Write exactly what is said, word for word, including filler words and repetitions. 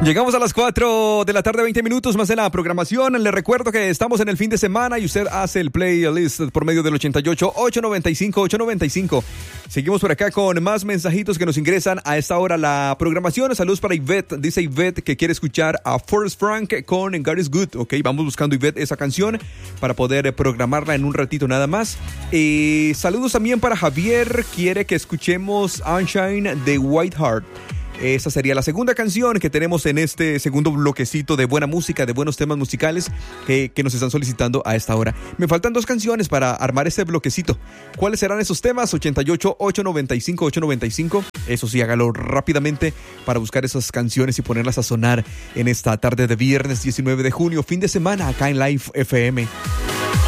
Llegamos a las cuatro de la tarde, veinte minutos más de la programación. Le recuerdo que estamos en el fin de semana y usted hace el playlist por medio del ochenta y ocho, ochocientos noventa y cinco, ochocientos noventa y cinco. Seguimos por acá con más mensajitos que nos ingresan a esta hora la programación. Saludos para Ivette. Dice Ivette que quiere escuchar a Forrest Frank con God is Good. Ok, vamos buscando, Ivette, esa canción para poder programarla en un ratito nada más. Eh, saludos también para Javier. Quiere que escuchemos Sunshine de White Heart. Esa sería la segunda canción que tenemos en este segundo bloquecito de buena música, de buenos temas musicales que, que nos están solicitando a esta hora. Me faltan dos canciones para armar este bloquecito. ¿Cuáles serán esos temas? ochenta y ocho, ochocientos noventa y cinco, ochocientos noventa y cinco. Eso sí, hágalo rápidamente para buscar esas canciones y ponerlas a sonar en esta tarde de viernes diecinueve de junio, fin de semana acá en Live F M.